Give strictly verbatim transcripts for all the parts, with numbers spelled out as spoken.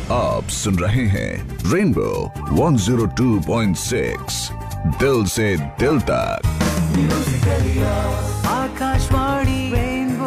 आप सुन रहे हैं rainbow one zero two point six, दिल से दिल तक। Akashvani rainbow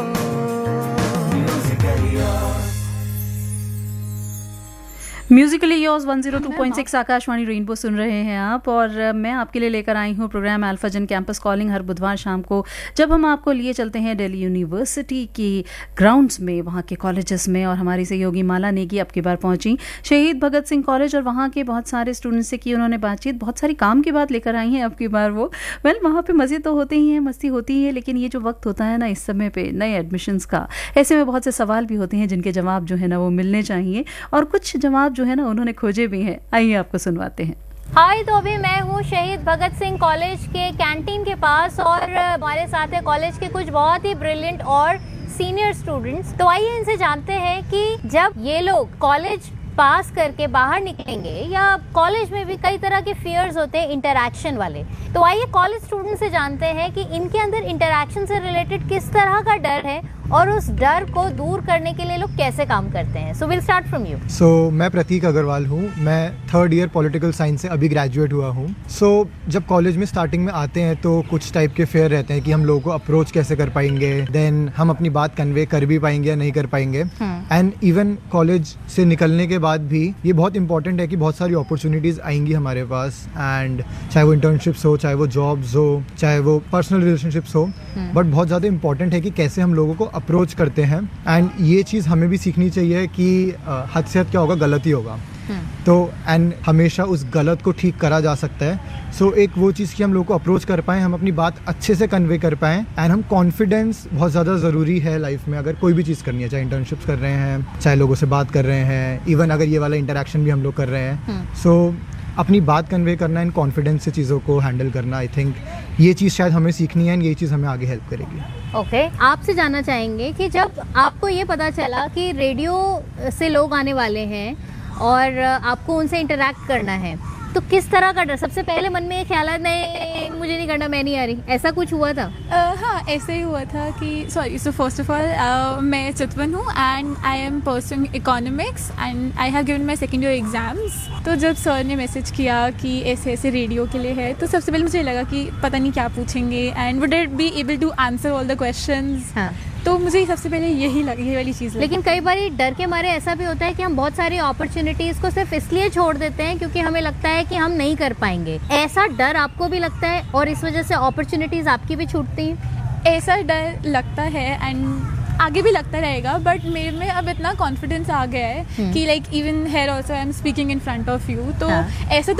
Musically yours one zero two point six Akashvani rainbow सुन रहे हैं आप, और मैं आपके लिए लेकर आई हूँ प्रोग्राम अल्फा जन कैंपस कॉलिंग हर बुधवार शाम को, जब हम आपको लिए चलते हैं दिल्ली यूनिवर्सिटी की ग्राउंड्स में, वहाँ के कॉलेजेस में। और हमारी सहयोगी माला नेगी अब की बार पहुँची शहीद भगत सिंह कॉलेज और वहाँ के बहुत सारे स्टूडेंट्स से की उन्होंने बातचीत। बहुत सारी काम की बात लेकर आई हैं अब की बार वो। वेल वहाँ पर मज़े तो होते ही हैं, मस्ती होती ही है, लेकिन ये जो वक्त होता है ना इस समय पे नए एडमिशन्स का, ऐसे में बहुत से सवाल भी होते हैं जिनके जवाब जो है ना वो मिलने चाहिए, और कुछ जवाब जो है ना उन्होंने खोजे भी हैं। आइए आपको सुनवाते हैं। हाय, तो अभी मैं हूँ शहीद भगत सिंह कॉलेज के कैंटीन के पास, और हमारे साथ है कॉलेज के कुछ बहुत ही ब्रिलियंट और सीनियर स्टूडेंट्स। तो आइए इनसे जानते हैं कि जब ये लोग कॉलेज पास करके बाहर निकलेंगे, या कॉलेज में भी कई तरह के फियर्स होते हैं इंटरैक्शन वाले, तो आइए कॉलेज स्टूडेंट से जानते हैं कि इनके अंदर इंटरैक्शन से रिलेटेड किस तरह का डर है और उस डर को दूर करने के लिए लोग कैसे काम करते हैं। So will start from you. सो मैं प्रतीक अग्रवाल हूँ, मैं थर्ड ईयर पॉलिटिकल साइंस से अभी ग्रेजुएट हुआ हूँ। सो so, जब कॉलेज में स्टार्टिंग में आते हैं तो कुछ टाइप के फेयर रहते हैं कि हम लोगों को अप्रोच कैसे कर पाएंगे, देन हम अपनी बात कन्वे कर भी पाएंगे या नहीं कर पाएंगे। एंड इवन कॉलेज से निकलने के बाद भी ये बहुत इंपॉर्टेंट है कि बहुत सारी अपॉर्चुनिटीज़ आएंगी हमारे पास, एंड चाहे वो इंटर्नशिप्स हो, चाहे वो जॉब्स हो, चाहे वो पर्सनल रिलेशनशिप्स हो, बट बहुत ज़्यादा इंपॉर्टेंट है कि कैसे हम लोगों को अप्रोच करते हैं। एंड ये चीज़ हमें भी सीखनी चाहिए कि हद से हद क्या होगा, गलत ही होगा। तो एंड हमेशा उस गलत को ठीक करा जा सकता है। सो so, एक वो चीज़ कि हम लोगों को अप्रोच कर पाएँ, हम अपनी बात अच्छे से कन्वे कर पाएँ, एंड हम कॉन्फिडेंस बहुत ज़्यादा ज़रूरी है लाइफ में। अगर कोई भी चीज़ करनी है, चाहे इंटर्नशिप्स कर रहे हैं, चाहे लोगों से बात कर रहे हैं, इवन अगर ये वाला इंटरेक्शन भी हम लोग कर रहे हैं, सो so, अपनी बात कन्वे करना एंड कॉन्फिडेंस से चीज़ों को हैंडल करना, आई थिंक ये चीज़ शायद हमें सीखनी है, एंड ये चीज़ हमें आगे हेल्प करेगी। Okay okay. आपसे जानना चाहेंगे कि जब आपको ये पता चला कि रेडियो से लोग आने वाले हैं और आपको उनसे इंटरेक्ट करना है, तो किस तरह का डर? सबसे पहले मन में ये ख्याल है नहीं मुझे नहीं करना, मैं नहीं आ रही, ऐसा कुछ हुआ था? uh, हाँ, ऐसे ही हुआ था कि sorry so first of all मैं चितवन हूँ and I am pursuing economics and I have given my second year exams. तो जब सर ने मैसेज किया कि ऐसे ऐसे रेडियो के लिए है, तो सबसे पहले मुझे लगा कि पता नहीं क्या पूछेंगे and would it be able to answer all the questions. हाँ, तो मुझे सबसे पहले यही लगी, ये वाली चीज़ लगी। लेकिन कई बार डर के मारे ऐसा भी होता है कि हम बहुत सारी अपॉर्चुनिटीज़ को सिर्फ इसलिए छोड़ देते हैं क्योंकि हमें लगता है कि हम नहीं कर पाएंगे। ऐसा डर आपको भी लगता है और इस वजह से अपॉर्चुनिटीज़ आपकी भी छूटती हैं? ऐसा डर लगता है एंड आगे भी लगता रहेगा, बट मेरे में अब इतना कॉन्फिडेंस आ गया है कि like even here also I am speaking in front of you, तो ऐसे